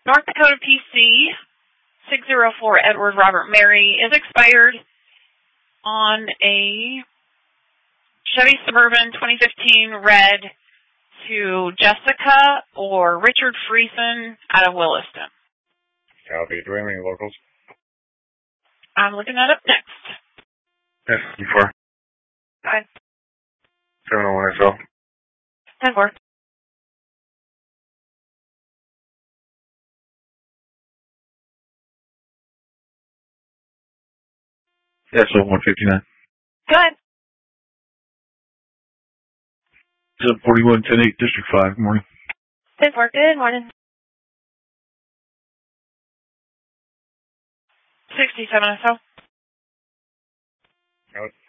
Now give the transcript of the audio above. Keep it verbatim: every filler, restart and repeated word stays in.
North Dakota P C six oh four Edward Robert Mary is expired on a Chevy Suburban twenty fifteen red to Jessica or Richard Friesen out of Williston. Copy. Do we have any locals? I'm looking that up next. Yes, before. Hi. seven oh one S L. ten four. Yes, so one fifty-nine. Go ahead. It's forty-one ten eight, District five. Good morning. ten four. Good morning. sixty-seven S L. Alex.